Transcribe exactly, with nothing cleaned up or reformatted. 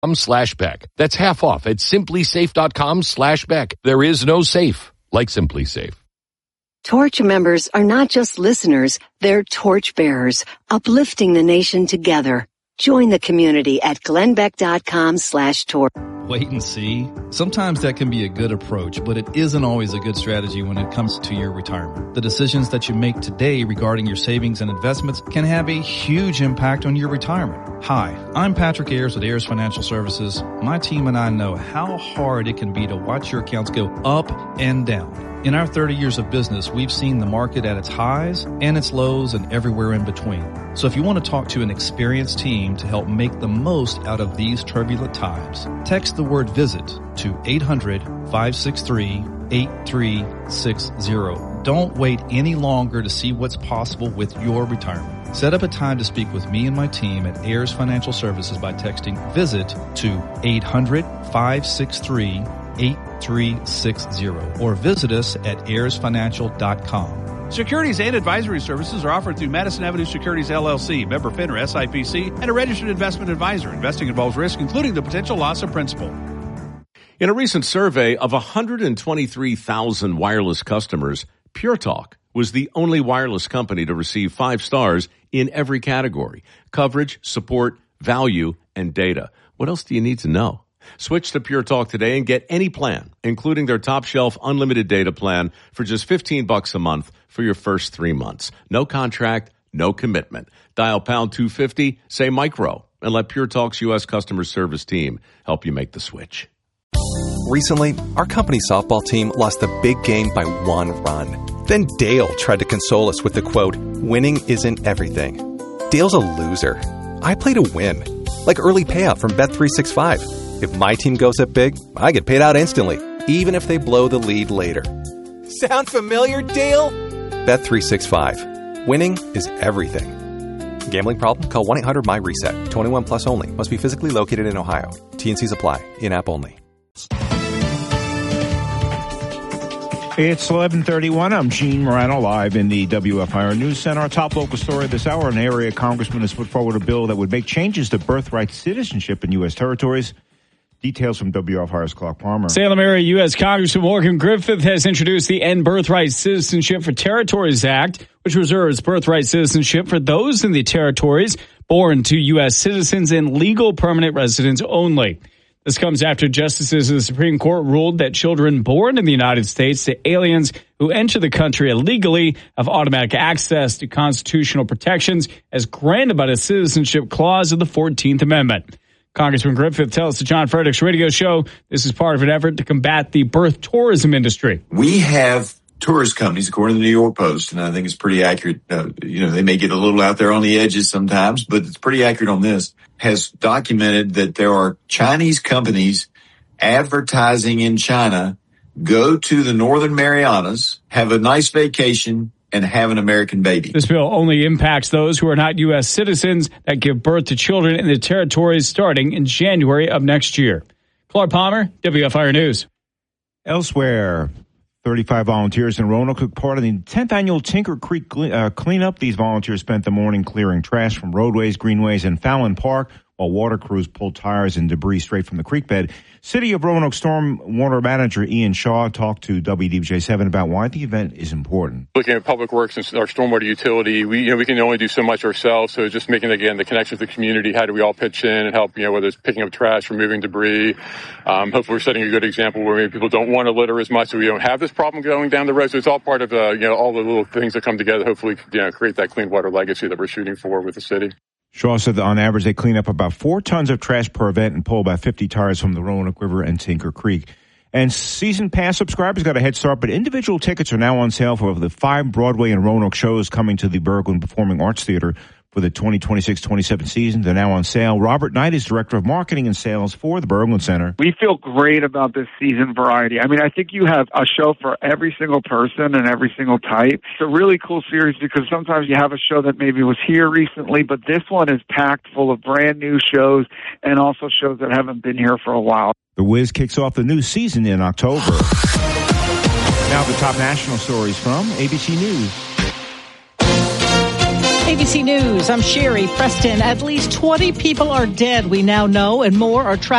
slash Beck. That's half off at simplysafe.com slash Beck. There is no safe like Simply Safe. Torch members are not just listeners, they're torch bearers, uplifting the nation together. Join the community at glennbeck.com slash torch. Wait and see. Sometimes that can be a good approach, but it isn't always a good strategy when it comes to your retirement. The decisions that you make today regarding your savings and investments can have a huge impact on your retirement. Hi, I'm Patrick Ayers with Ayers Financial Services. My team and I know how hard it can be to watch your accounts go up and down. In our thirty years of business, we've seen the market at its highs and its lows and everywhere in between. So if you want to talk to an experienced team to help make the most out of these turbulent times, text the word VISIT to eight hundred, five six three, eight three six zero. Don't wait any longer to see what's possible with your retirement. Set up a time to speak with me and my team at Ayers Financial Services by texting VISIT to eight hundred, five six three, eight three six zero or visit us at ayers financial dot com. Securities and advisory services are offered through Madison Avenue Securities, L L C, member FINRA, S I P C, and a registered investment advisor. Investing involves risk, including the potential loss of principal. In a recent survey of one hundred twenty-three thousand wireless customers, Pure Talk was the only wireless company to receive five stars in every category: coverage, support, value, and data. What else do you need to know? Switch to Pure Talk today and get any plan, including their top shelf unlimited data plan for just fifteen bucks a month for your first three months. No contract, no commitment. Dial pound two fifty, say micro, and let Pure Talk's U S customer service team help you make the switch. Recently, our company softball team lost the big game by one run. Then Dale tried to console us with the quote, "Winning isn't everything." Dale's a loser. I play to win, like early payout from Bet three sixty-five. If my team goes up big, I get paid out instantly, even if they blow the lead later. Sound familiar, Dale? Bet three sixty-five. Winning is everything. Gambling problem? Call one eight hundred M Y reset. twenty-one plus only. Must be physically located in Ohio. T and Cs apply. In-app only. It's eleven thirty-one. I'm Gene Morano, live in the W F I R News Center. Our top local story this hour: an area congressman has put forward a bill that would make changes to birthright citizenship in U S territories. Details from W F I R's Clark Palmer. Salem area U S Congressman Morgan Griffith has introduced the End Birthright Citizenship for Territories Act, which reserves birthright citizenship for those in the territories born to U S citizens and legal permanent residents only. This comes after justices of the Supreme Court ruled that children born in the United States to aliens who enter the country illegally have automatic access to constitutional protections as granted by the Citizenship Clause of the fourteenth Amendment. Congressman Griffith tells the John Fredericks radio show this is part of an effort to combat the birth tourism industry. We have tourist companies, according to the New York Post, and I think it's pretty accurate. Uh, you know, they may get a little out there on the edges sometimes, but it's pretty accurate on this, has documented that there are Chinese companies advertising in China, go to the Northern Marianas, have a nice vacation, and have an American baby. This bill only impacts those who are not U S citizens that give birth to children in the territories starting in January of next year. Clark Palmer, W F I R News. Elsewhere, thirty-five volunteers in Roanoke took part in the tenth annual Tinker Creek uh, cleanup. These volunteers spent the morning clearing trash from roadways, greenways, and Fallon Park, while water crews pulled tires and debris straight from the creek bed. City of Roanoke Stormwater Manager Ian Shaw talked to W D B J seven about why the event is important. Looking at public works and our stormwater utility, we you know we can only do so much ourselves. So just making again the connection with the community. How do we all pitch in and help? You know, whether it's picking up trash, removing debris. Um, hopefully, we're setting a good example where maybe people don't want to litter as much, so we don't have this problem going down the road. So it's all part of uh, you know all the little things that come together. Hopefully, you know, create that clean water legacy that we're shooting for with the city. Shaw said that on average they clean up about four tons of trash per event and pull about fifty tires from the Roanoke River and Tinker Creek. And season pass subscribers got a head start, but individual tickets are now on sale for the five Broadway and Roanoke shows coming to the Berglund Performing Arts Theater for the twenty twenty-six twenty-seven season. They're now on sale. Robert Knight is Director of Marketing and Sales for the Berglund Center. We feel great about this season variety. I mean, I think you have a show for every single person and every single type. It's a really cool series because sometimes you have a show that maybe was here recently, but this one is packed full of brand new shows and also shows that haven't been here for a while. The Wiz kicks off the new season in October. Now the top national stories from A B C News. A B C News, I'm Sherry Preston. At least twenty people are dead, we now know, and more are trapped.